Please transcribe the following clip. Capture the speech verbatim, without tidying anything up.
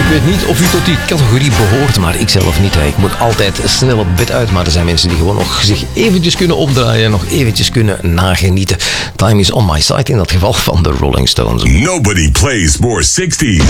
Ik weet niet of u tot die categorie behoort, maar ik zelf niet. Hè. Ik moet altijd snel op bed uit, maar er zijn mensen die gewoon nog zich eventjes kunnen opdraaien en nog eventjes kunnen nagenieten. Time is on my side in dat geval van de Rolling Stones. Nobody plays more sixties.